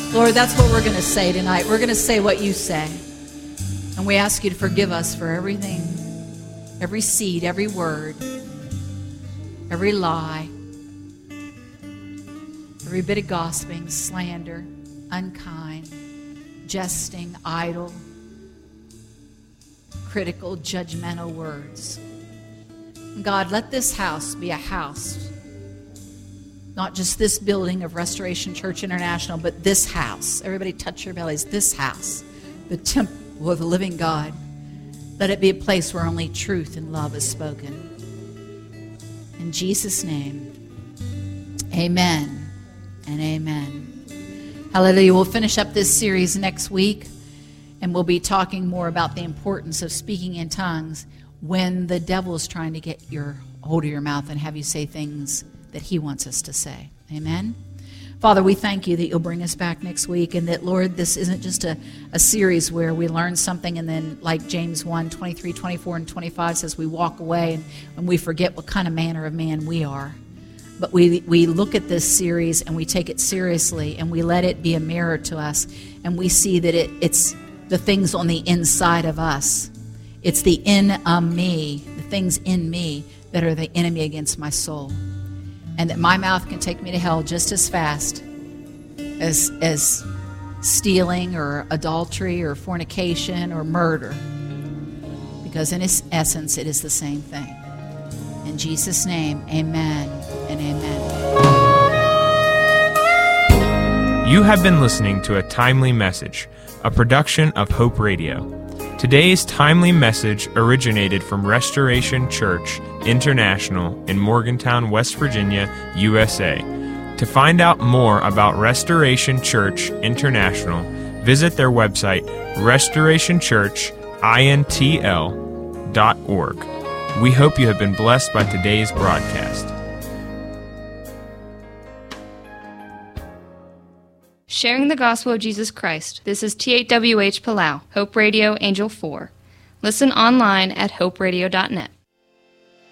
Lord, that's what we're going to say tonight. We're going to say what you say. And we ask you to forgive us for everything, every seed, every word, every lie, every bit of gossiping, slander, unkind, jesting, idle, critical, judgmental words. God, let this house be a house, not just this building of Restoration Church International, but this house. Everybody touch your bellies. This house, the temple of the living God. Let it be a place where only truth and love is spoken. In Jesus' name, amen and amen. Hallelujah. We'll finish up this series next week, and we'll be talking more about the importance of speaking in tongues when the devil is trying to get hold of your mouth and have you say things that he wants us to say. Amen. Father, we thank you that you'll bring us back next week, and that, Lord, this isn't just a series where we learn something and then, like James 1, 23, 24, and 25 says, we walk away and we forget what kind of manner of man we are. But we look at this series and we take it seriously, and we let it be a mirror to us, and we see that it's the things on the inside of us. It's the me, the things in me that are the enemy against my soul. And that my mouth can take me to hell just as fast as stealing or adultery or fornication or murder. Because in its essence, it is the same thing. In Jesus' name, amen and amen. You have been listening to a timely message, a production of Hope Radio. Today's timely message originated from Restoration Church International in Morgantown, West Virginia, USA. To find out more about Restoration Church International, visit their website, restorationchurchintl.org. We hope you have been blessed by today's broadcast. Sharing the gospel of Jesus Christ. This is THWH Palau, Hope Radio Angel 4. Listen online at hoperadio.net.